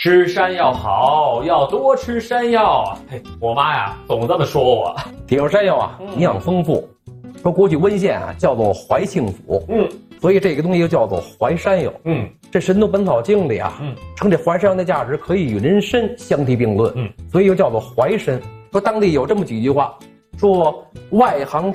吃山药好，要多吃山药啊！嘿，我妈呀，总这么说我。 铁树山药啊，营养丰富。说过去温县啊叫做怀庆府，所以这个东西就叫做淮山药。这《神农本草经》里啊，称这淮山药的价值可以与人参相提并论，所以又叫做淮参。说当地有这么几句话，说外行